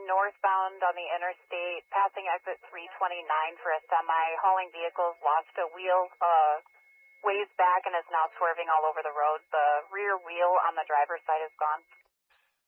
northbound on the interstate, passing exit 329 for a semi. Hauling vehicles lost a wheel ways back and is now swerving all over the road. The rear wheel on the driver's side is gone.